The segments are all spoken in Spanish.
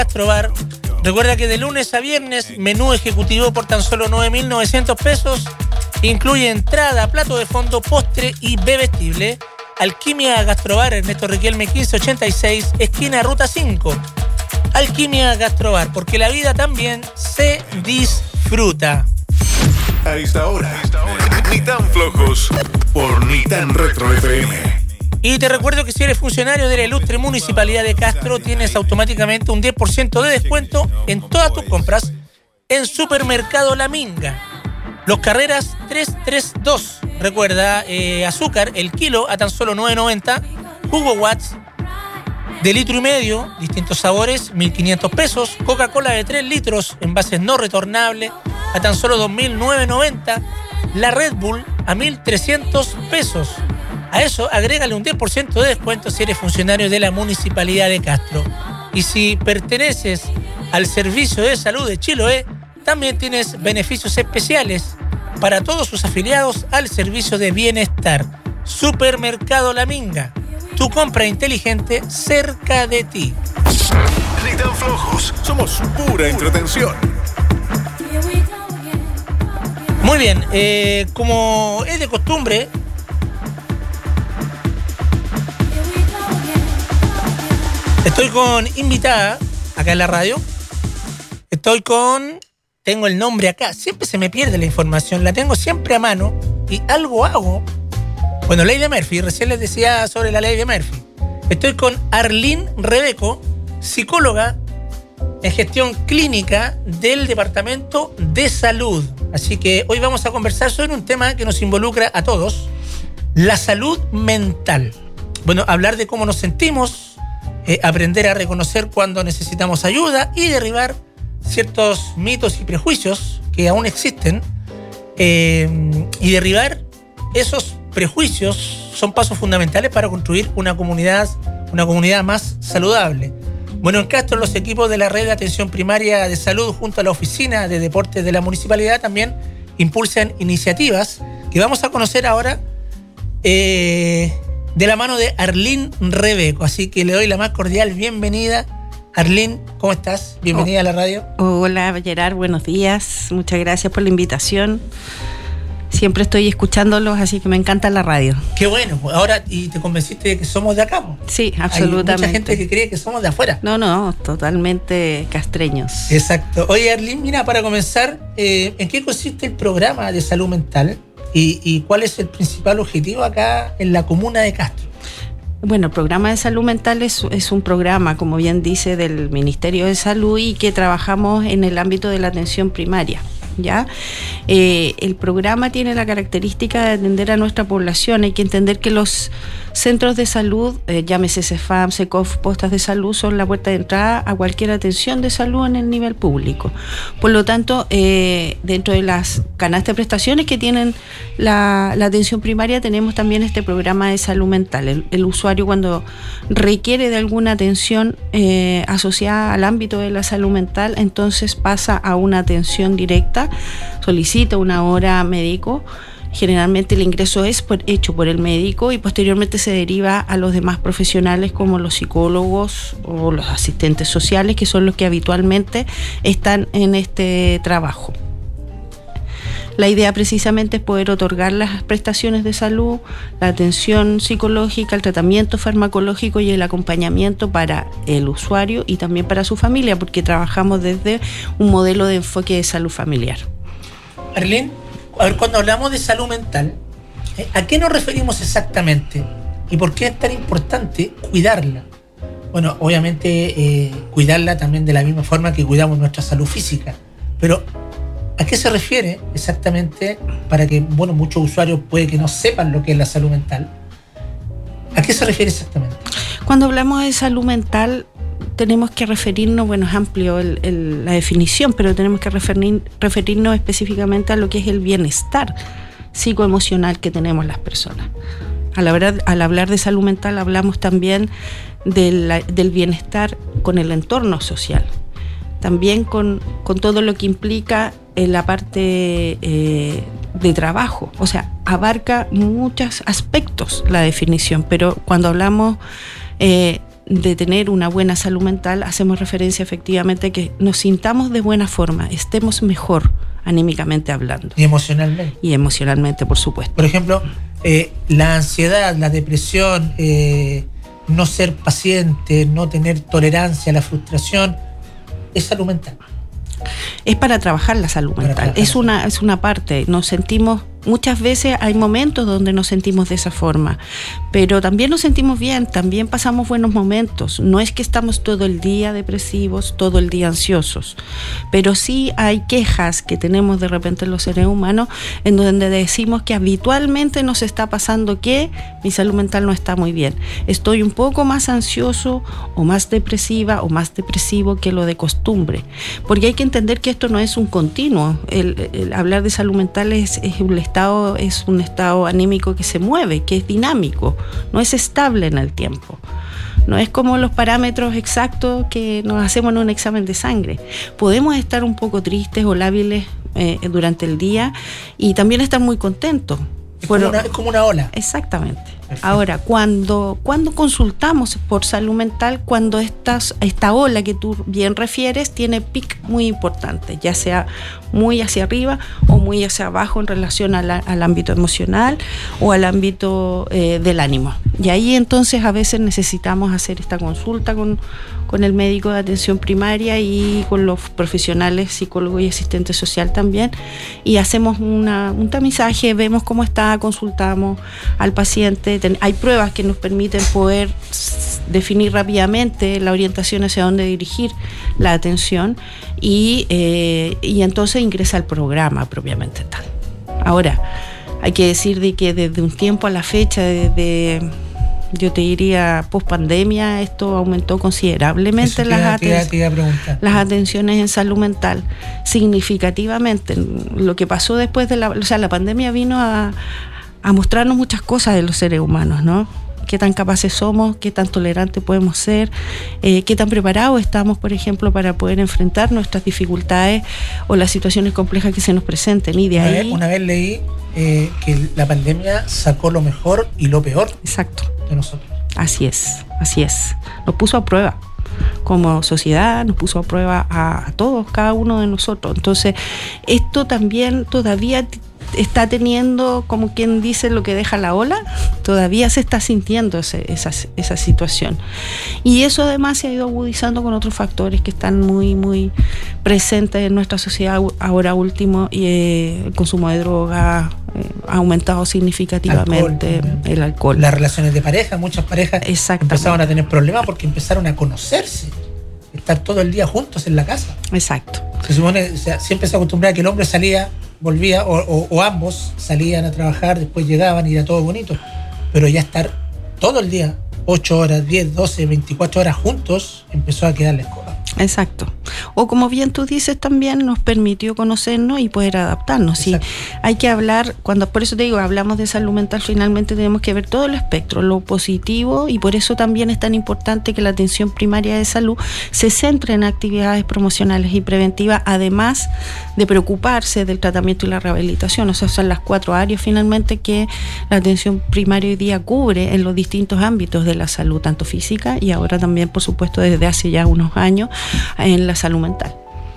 Gastrobar. Recuerda que de lunes a viernes, menú ejecutivo por tan solo 9.900 pesos. Incluye entrada, plato de fondo, postre y bebestible. Alquimia Gastrobar, Ernesto Riquelme 1586, esquina Ruta 5. Alquimia Gastrobar, porque la vida también se disfruta. A esta hora, ni tan flojos por ni tan retro FM. Y te recuerdo que si eres funcionario de la ilustre Municipalidad de Castro, tienes automáticamente un 10% de descuento en todas tus compras en Supermercado La Minga. Los Carreras 332. Recuerda, azúcar, el kilo a tan solo 9.90. Jugo Watts de litro y medio, distintos sabores, 1.500 pesos. Coca-Cola de 3 litros, envases no retornables, a tan solo 2.990. La Red Bull a 1.300 pesos. A eso agrégale un 10% de descuento si eres funcionario de la Municipalidad de Castro. Y si perteneces al Servicio de Salud de Chiloé, también tienes beneficios especiales para todos sus afiliados al Servicio de Bienestar. Supermercado La Minga, tu compra inteligente cerca de ti. Ni tan flojos, somos pura entretención. Muy bien, como es de costumbre, estoy con invitada acá en la radio. Tengo el nombre acá. Siempre se me pierde la información. La tengo siempre a mano y algo hago. Bueno, ley de Murphy. Recién les decía sobre la ley de Murphy. Estoy con Arlene Rebeco, psicóloga en gestión clínica del Departamento de Salud. Así que hoy vamos a conversar sobre un tema que nos involucra a todos. La salud mental. Bueno, hablar de cómo nos sentimos, aprender a reconocer cuando necesitamos ayuda y derribar ciertos mitos y prejuicios que aún existen, y derribar esos prejuicios son pasos fundamentales para construir una comunidad más saludable. Bueno, en Castro los equipos de la Red de Atención Primaria de Salud junto a la Oficina de Deportes de la Municipalidad también impulsan iniciativas que vamos a conocer ahora de la mano de Arlene Rebeco. Así que le doy la más cordial bienvenida. Arlene, ¿cómo estás? Bienvenida a la radio. Hola, Gerard, buenos días. Muchas gracias por la invitación. Siempre estoy escuchándolos, así que me encanta la radio. Qué bueno. Ahora, ¿y te convenciste de que somos de acá? Sí, absolutamente. Hay mucha gente que cree que somos de afuera. No, totalmente castreños. Exacto. Oye, Arlene, mira, para comenzar, ¿en qué consiste el programa de salud mental y cuál es el principal objetivo acá en la comuna de Castro? Bueno, el programa de salud mental es un programa, como bien dice, del Ministerio de Salud y que trabajamos en el ámbito de la atención primaria. ¿Ya? El programa tiene la característica de atender a nuestra población. Hay que entender que los centros de salud, llámese CEFAM, SECOF, postas de salud, son la puerta de entrada a cualquier atención de salud en el nivel público. Por lo tanto, dentro de las canastas de prestaciones que tienen la atención primaria, tenemos también este programa de salud mental. El usuario, cuando requiere de alguna atención asociada al ámbito de la salud mental, entonces pasa a una atención directa, solicita una hora médico. Generalmente el ingreso es hecho por el médico y posteriormente se deriva a los demás profesionales como los psicólogos o los asistentes sociales, que son los que habitualmente están en este trabajo. La idea precisamente es poder otorgar las prestaciones de salud, la atención psicológica, el tratamiento farmacológico y el acompañamiento para el usuario y también para su familia, porque trabajamos desde un modelo de enfoque de salud familiar. Arlene, a ver, cuando hablamos de salud mental, ¿a qué nos referimos exactamente? ¿Y por qué es tan importante cuidarla? Bueno, obviamente cuidarla también de la misma forma que cuidamos nuestra salud física. Pero, ¿a qué se refiere exactamente? Para que, bueno, muchos usuarios puede que no sepan lo que es la salud mental. ¿A qué se refiere exactamente? Cuando hablamos de salud mental, tenemos que referirnos, bueno, es amplio la definición, pero tenemos que referirnos específicamente a lo que es el bienestar psicoemocional que tenemos las personas. Al hablar de salud mental hablamos también del bienestar con el entorno social, también con todo lo que implica en la parte de trabajo. O sea, abarca muchos aspectos la definición, pero cuando hablamos de tener una buena salud mental, hacemos referencia efectivamente a que nos sintamos de buena forma, estemos mejor anímicamente hablando. Y emocionalmente. Y emocionalmente, por supuesto. Por ejemplo, la ansiedad, la depresión, no ser paciente, no tener tolerancia a la frustración, es salud mental. Es para trabajar la salud mental. Es una parte. Nos sentimos, muchas veces hay momentos donde nos sentimos de esa forma, pero también nos sentimos bien, también pasamos buenos momentos. No es que estamos todo el día depresivos, todo el día ansiosos, pero sí hay quejas que tenemos de repente los seres humanos en donde decimos que habitualmente nos está pasando que mi salud mental no está muy bien. Estoy un poco más ansioso o más depresiva o más depresivo que lo de costumbre, porque hay que entender que esto no es un continuo. El hablar de salud mental es un estado anímico que se mueve, que es dinámico, no es estable en el tiempo. No es como los parámetros exactos que nos hacemos en un examen de sangre. Podemos estar un poco tristes o lábiles durante el día y también estar muy contentos. Es como una ola. Exactamente. Perfecto. Ahora, cuando consultamos por salud mental, cuando esta ola que tú bien refieres tiene pic muy importante, ya sea muy hacia arriba o muy hacia abajo en relación al ámbito emocional o al ámbito del ánimo. Y ahí entonces a veces necesitamos hacer esta consulta con el médico de atención primaria y con los profesionales, psicólogos y asistentes social también, y hacemos un tamizaje, vemos cómo está, consultamos al paciente. Hay pruebas que nos permiten poder definir rápidamente la orientación hacia dónde dirigir la atención y entonces ingresa al programa propiamente tal. Ahora, hay que decir de que desde un tiempo a la fecha, yo te diría post pandemia, esto aumentó considerablemente las atenciones en salud mental, significativamente. Lo que pasó después de la pandemia vino a mostrarnos muchas cosas de los seres humanos, ¿no? Qué tan capaces somos, qué tan tolerantes podemos ser, qué tan preparados estamos, por ejemplo, para poder enfrentar nuestras dificultades o las situaciones complejas que se nos presenten. Y una vez leí que la pandemia sacó lo mejor y lo peor. Exacto. De nosotros. Así es. Nos puso a prueba como sociedad, nos puso a prueba a todos, cada uno de nosotros. Entonces, esto también todavía está teniendo, como quien dice, lo que deja la ola, todavía se está sintiendo esa situación. Y eso además se ha ido agudizando con otros factores que están muy, muy presentes en nuestra sociedad ahora último, y el consumo de drogas ha aumentado significativamente, el alcohol. Las relaciones de pareja, muchas parejas empezaron a tener problemas porque empezaron a conocerse, estar todo el día juntos en la casa. Exacto. Se supone, siempre se acostumbraba que el hombre salía, volvía, o ambos salían a trabajar, después llegaban y era todo bonito. Pero ya estar todo el día, 8 horas, 10, 12, 24 horas juntos, empezó a quedarles cosas. Exacto. O como bien tú dices, también nos permitió conocernos y poder adaptarnos. Sí, hay que hablar, por eso te digo, hablamos de salud mental, finalmente tenemos que ver todo el espectro, lo positivo, y por eso también es tan importante que la atención primaria de salud se centre en actividades promocionales y preventivas, además de preocuparse del tratamiento y la rehabilitación. O sea, son las 4 áreas finalmente que la atención primaria hoy día cubre en los distintos ámbitos de la salud, tanto física y ahora también, por supuesto, desde hace ya unos años, en la salud mental.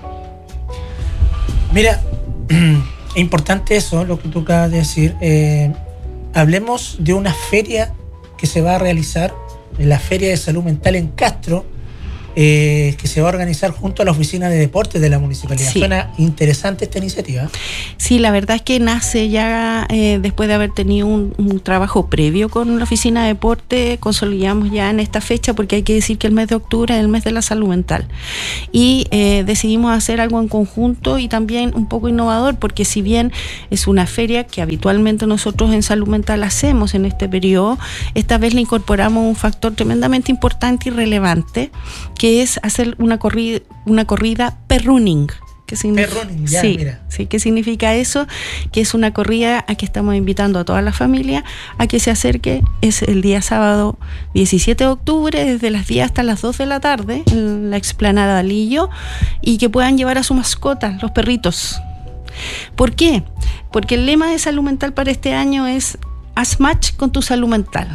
Mira, es importante eso, lo que tú acabas de decir. Hablemos de una feria que se va a realizar, la Feria de Salud Mental en Castro, que se va a organizar junto a la Oficina de Deportes de la Municipalidad. Sí. Suena interesante esta iniciativa. Sí, la verdad es que nace ya después de haber tenido un trabajo previo con la Oficina de Deporte, consolidamos ya en esta fecha, porque hay que decir que el mes de octubre es el mes de la salud mental. Y decidimos hacer algo en conjunto y también un poco innovador, porque si bien es una feria que habitualmente nosotros en salud mental hacemos en este periodo, esta vez le incorporamos un factor tremendamente importante y relevante, que es hacer una corrida perrunning. Perrunning, ya, sí, mira. Sí, ¿qué significa eso? Que es una corrida a que estamos invitando a toda la familia a que se acerque. Es el día sábado 17 de octubre, desde las 10 hasta las 2 de la tarde, en la explanada Lillo, y que puedan llevar a su mascota, los perritos. ¿Por qué? Porque el lema de salud mental para este año es haz match con tu salud mental.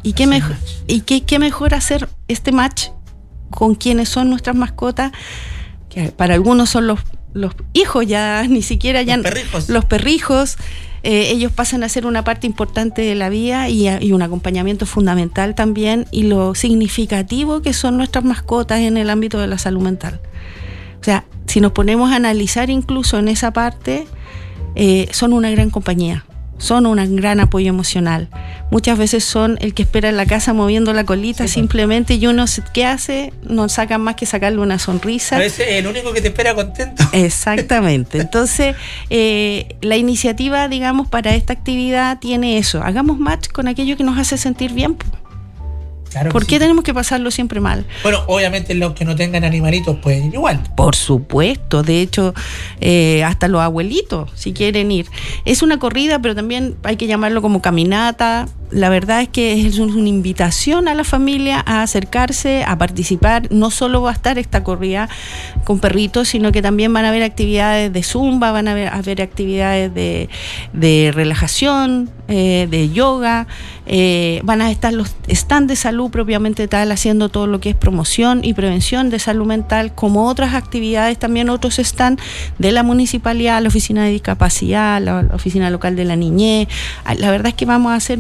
Y qué mejor, qué mejor hacer este match con quienes son nuestras mascotas, que para algunos son los hijos, ya ni siquiera ya los perrijos. Ellos pasan a ser una parte importante de la vida y un acompañamiento fundamental también, y lo significativo que son nuestras mascotas en el ámbito de la salud mental. O sea, si nos ponemos a analizar incluso en esa parte, son una gran compañía, son un gran apoyo emocional. Muchas veces son el que espera en la casa moviendo la colita, sí, simplemente, y uno, ¿qué hace? No sacan más que sacarle una sonrisa. A veces el único que te espera contento. Exactamente. Entonces, la iniciativa, digamos, para esta actividad tiene eso. Hagamos match con aquello que nos hace sentir bien. Claro. ¿Por qué tenemos que pasarlo siempre mal? Bueno, obviamente los que no tengan animalitos pueden ir igual. Por supuesto, de hecho, hasta los abuelitos, si quieren ir. Es una corrida, pero también hay que llamarlo como caminata. La verdad es que es una invitación a la familia a acercarse, a participar. No solo va a estar esta corrida con perritos, sino que también van a haber actividades de zumba, van a haber actividades de relajación, de yoga. Van a estar los stands de salud propiamente tal, haciendo todo lo que es promoción y prevención de salud mental, como otras actividades, también otros stands de la municipalidad, la oficina de discapacidad, la oficina local de la niñez. La verdad es que vamos a hacer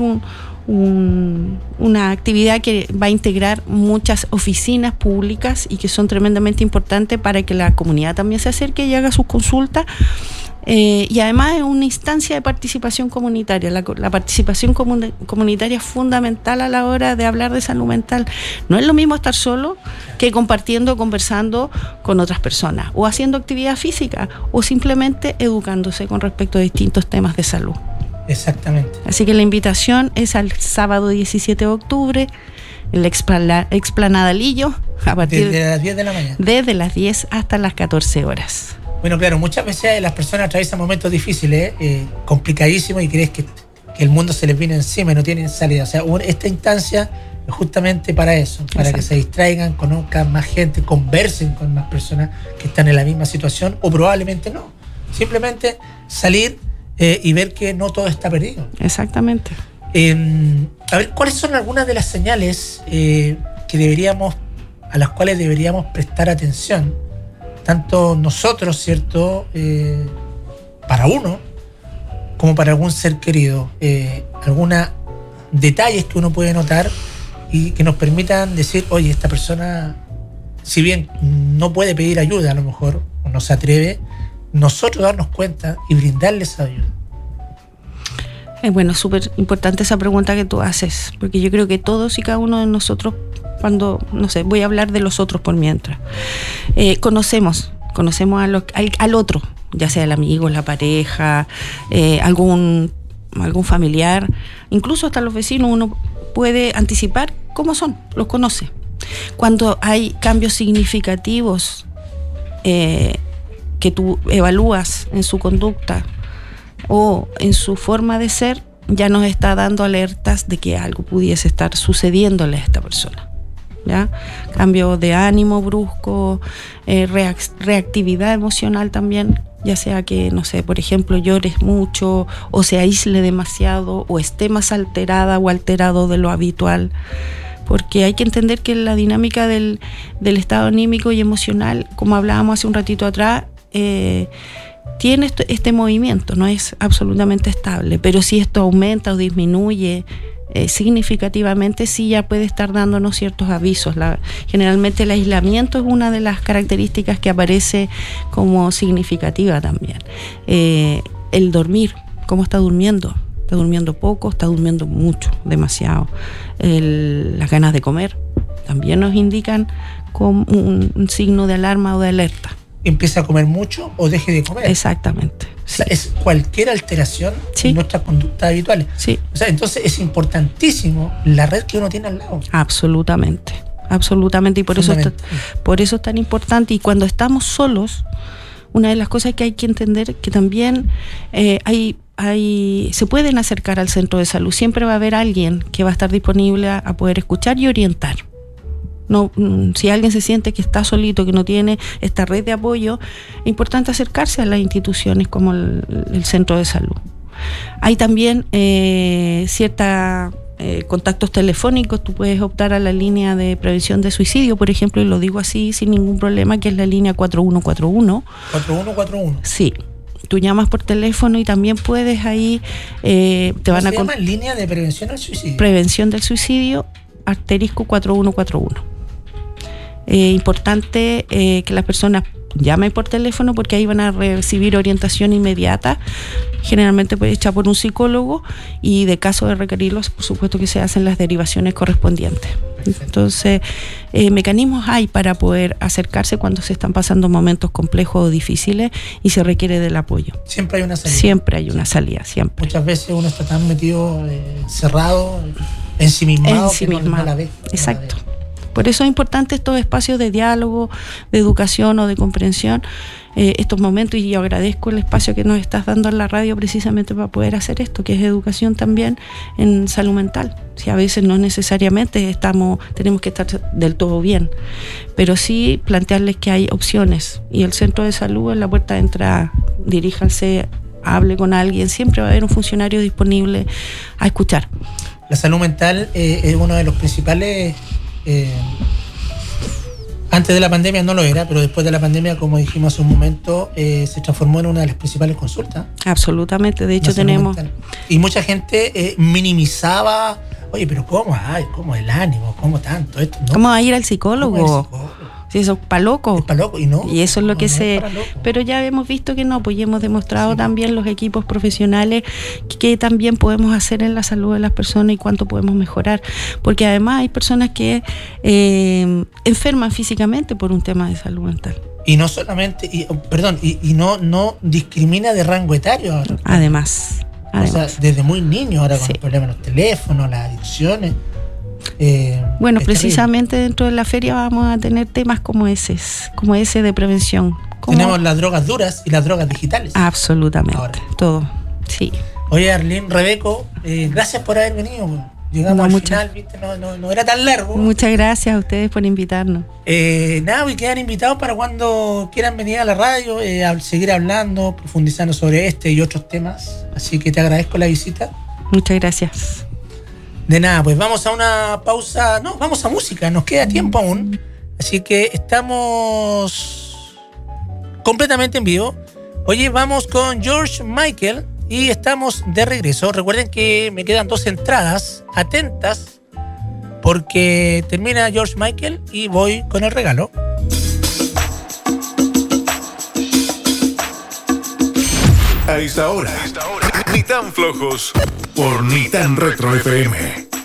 una actividad que va a integrar muchas oficinas públicas y que son tremendamente importantes para que la comunidad también se acerque y haga sus consultas. Y además es una instancia de participación comunitaria. La participación comunitaria es fundamental a la hora de hablar de salud mental. No es lo mismo estar solo que compartiendo, conversando con otras personas, o haciendo actividad física, o simplemente educándose con respecto a distintos temas de salud. Exactamente. Así que la invitación es al sábado 17 de octubre en la explanada Lillo, a partir desde las 10 de la mañana. Desde las 10 hasta las 14 horas. Bueno, claro, muchas veces las personas atraviesan momentos difíciles, complicadísimos, y crees que el mundo se les viene encima y no tienen salida. O sea, esta instancia es justamente para eso, para Exacto. que se distraigan, conozcan más gente, conversen con más personas que están en la misma situación, o probablemente no. Simplemente salir y ver que no todo está perdido. Exactamente. A ver, ¿cuáles son algunas de las señales a las cuales deberíamos prestar atención? Tanto nosotros, ¿cierto? Para uno, como para algún ser querido. Algunos detalles que uno puede notar y que nos permitan decir, oye, esta persona, si bien no puede pedir ayuda a lo mejor, o no se atreve, nosotros darnos cuenta y brindarle esa ayuda. Bueno, súper importante esa pregunta que tú haces, porque yo creo que todos y cada uno de nosotros, cuando, no sé, voy a hablar de los otros por mientras, conocemos al otro, ya sea el amigo, la pareja, algún familiar, incluso hasta los vecinos. Uno puede anticipar cómo son, los conoce. Cuando hay cambios significativos que tú evalúas en su conducta o en su forma de ser, ya nos está dando alertas de que algo pudiese estar sucediéndole a esta persona, ¿ya? Cambio de ánimo brusco, reactividad emocional también, ya sea que, no sé, por ejemplo, llores mucho, o se aísle demasiado, o esté más alterada o alterado de lo habitual. Porque hay que entender que la dinámica del estado anímico y emocional, como hablábamos hace un ratito atrás, tiene este movimiento, no es absolutamente estable, pero si esto aumenta o disminuye significativamente, sí ya puede estar dándonos ciertos avisos. Generalmente el aislamiento es una de las características que aparece como significativa también. El dormir, ¿cómo está durmiendo? ¿Está durmiendo poco? ¿Está durmiendo mucho? Demasiado. Las ganas de comer también nos indican como un signo de alarma o de alerta. ¿Empieza a comer mucho o deje de comer? Exactamente. O sea, es cualquier alteración en nuestras conductas habituales. Sí. O sea, entonces es importantísimo la red que uno tiene al lado. Absolutamente, y por eso es tan importante. Y cuando estamos solos, una de las cosas que hay que entender que también se pueden acercar al centro de salud. Siempre va a haber alguien que va a estar disponible a poder escuchar y orientar. No, si alguien se siente que está solito, que no tiene esta red de apoyo, es importante acercarse a las instituciones como el centro de salud. Hay también cierta contactos telefónicos, tú puedes optar a la línea de prevención de suicidio, por ejemplo, y lo digo así sin ningún problema, que es la línea 4141. 4141. Sí. Tú llamas por teléfono y también puedes ahí, te van a... ¿Se llama línea de prevención al suicidio? Prevención del suicidio, asterisco 4141. Importante que las personas llamen por teléfono porque ahí van a recibir orientación inmediata, generalmente hecha por un psicólogo, y de caso de requerirlos, por supuesto que se hacen las derivaciones correspondientes. Perfecto. Entonces, mecanismos hay para poder acercarse cuando se están pasando momentos complejos o difíciles y se requiere del apoyo. Siempre hay una salida. Siempre hay una salida, siempre. Muchas veces uno está tan metido, cerrado, ensimismado, que no la ve. Exacto. Por eso es importante estos espacios de diálogo, de educación o de comprensión, estos momentos, y yo agradezco el espacio que nos estás dando en la radio precisamente para poder hacer esto, que es educación también en salud mental. Si a veces no necesariamente tenemos que estar del todo bien, pero sí plantearles que hay opciones, y el centro de salud es la puerta de entrada. Diríjanse, hable con alguien, siempre va a haber un funcionario disponible a escuchar. La salud mental es uno de los principales... antes de la pandemia no lo era, pero después de la pandemia, como dijimos hace un momento, se transformó en una de las principales consultas. Absolutamente, de hecho tenemos... Y mucha gente minimizaba, oye, pero ¿cómo? Ay, ¿cómo el ánimo? ¿Cómo tanto? Esto, ¿no? ¿Cómo va a ir al psicólogo? Sí, eso es para loco. Es para loco, y no. Y eso es lo que se... No, pero ya hemos visto que no, pues ya hemos demostrado también los equipos profesionales que también podemos hacer en la salud de las personas y cuánto podemos mejorar. Porque además hay personas que enferman físicamente por un tema de salud mental. Y no solamente, y no discrimina de rango etario ahora. Además. O sea, desde muy niño ahora con el problema de los teléfonos, las adicciones. Bueno, precisamente dentro de la feria vamos a tener temas como ese de prevención. Tenemos las drogas duras y las drogas digitales. Absolutamente, ahora. Todo, sí. Oye, Arlín, Rebeco, gracias por haber venido. Llegamos al final, ¿viste? No era tan largo. Muchas gracias a ustedes por invitarnos. Y quedan invitados para cuando quieran venir a la radio, a seguir hablando, profundizando sobre este y otros temas. Así que te agradezco la visita. Muchas gracias. De nada, pues vamos a una pausa. No, vamos a música, nos queda tiempo aún. Así que estamos completamente en vivo. Oye, vamos con George Michael y estamos de regreso. Recuerden que me quedan 2 entradas, atentas, porque termina George Michael y voy con el regalo. A esta hora, ni tan flojos por Ni tan Retro FM.